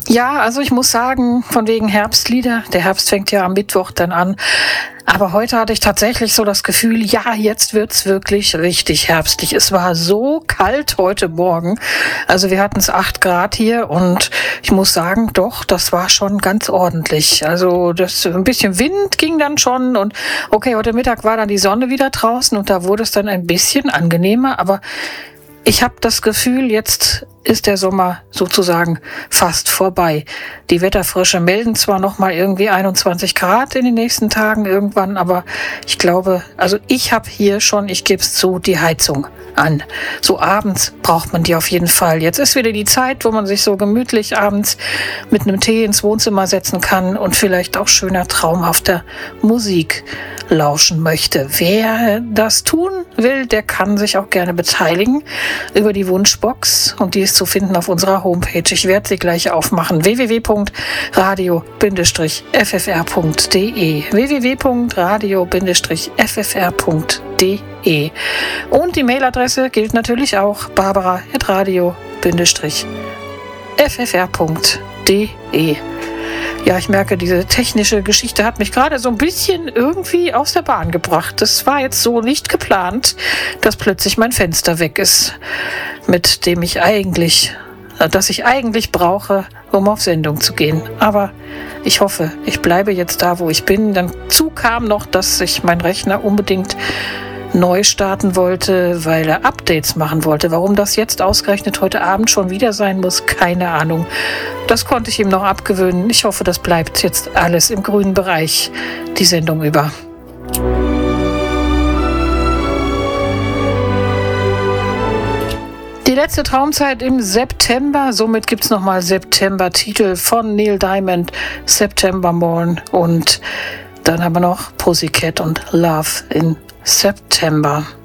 Ja, also ich muss sagen, von wegen Herbstlieder, der Herbst fängt ja am Mittwoch dann an. Aber heute hatte ich tatsächlich so das Gefühl, ja, jetzt wird's wirklich richtig herbstlich. Es war so kalt heute Morgen. Also wir hatten es 8 Grad hier und ich muss sagen, doch, das war schon ganz ordentlich. Also das ein bisschen Wind ging dann schon und okay, heute Mittag war dann die Sonne wieder draußen und da wurde es dann ein bisschen angenehmer, aber ich habe das Gefühl, jetzt ist der Sommer sozusagen fast vorbei. Die Wetterfrösche melden zwar noch mal irgendwie 21 Grad in den nächsten Tagen irgendwann, aber ich glaube, also ich habe hier schon, ich gebe es zu, die Heizung an. So abends braucht man die auf jeden Fall. Jetzt ist wieder die Zeit, wo man sich so gemütlich abends mit einem Tee ins Wohnzimmer setzen kann und vielleicht auch schöner, traumhafter Musik lauschen möchte. Wer das tun will, der kann sich auch gerne beteiligen über die Wunschbox und die ist zu finden auf unserer Homepage. Ich werde sie gleich aufmachen. www.radio-ffr.de www.radio-ffr.de und die Mailadresse gilt natürlich auch barbara@radio-ffr.de. Ja, ich merke, diese technische Geschichte hat mich gerade so ein bisschen irgendwie aus der Bahn gebracht. Das war jetzt so nicht geplant, dass plötzlich mein Fenster weg ist, mit dem das ich eigentlich brauche, um auf Sendung zu gehen. Aber ich hoffe, ich bleibe jetzt da, wo ich bin. Dazu kam noch, dass ich meinen Rechner unbedingt neu starten wollte, weil er Updates machen wollte. Warum das jetzt ausgerechnet heute Abend schon wieder sein muss, keine Ahnung. Das konnte ich ihm noch abgewöhnen. Ich hoffe, das bleibt jetzt alles im grünen Bereich, die Sendung über. Die letzte Traumzeit im September, somit gibt es nochmal September-Titel von Neil Diamond, September Morn und dann haben wir noch Pussycat und Love in September.